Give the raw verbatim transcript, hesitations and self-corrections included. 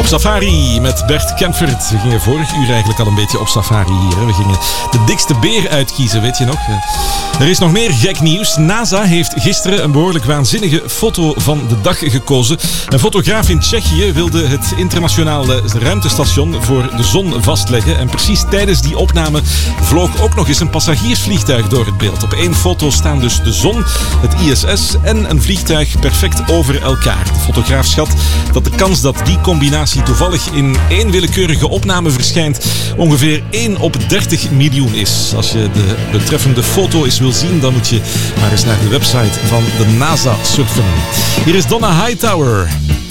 Op safari met Bert Kempfert. We gingen vorig uur eigenlijk al een beetje op safari hier. Hè. We gingen de dikste beer uitkiezen, weet je nog? Er is nog meer gek nieuws. NASA heeft gisteren een behoorlijk waanzinnige foto van de dag gekozen. Een fotograaf in Tsjechië wilde het internationale ruimtestation voor de zon vastleggen. En precies tijdens die opname vloog ook nog eens een passagiersvliegtuig door het beeld. Op één foto staan dus de zon, het I S S en een vliegtuig perfect over elkaar. De fotograaf schat dat de kans dat die combinatie toevallig in één willekeurige opname verschijnt ongeveer één op dertig miljoen is. Als je de betreffende foto eens wil zien, dan moet je maar eens naar de website van de NASA surfen. Hier is Donna Hightower.